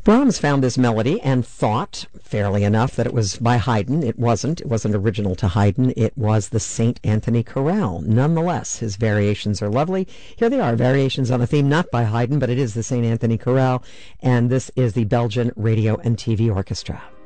Brahms found this melody and thought, fairly enough, that it was by Haydn. It wasn't. It wasn't original to Haydn. It was the St. Anthony Chorale. Nonetheless, his variations are lovely. Here they are, variations on a theme not by Haydn, but it is the St. Anthony Chorale, and this is the Belgian Radio and TV Orchestra.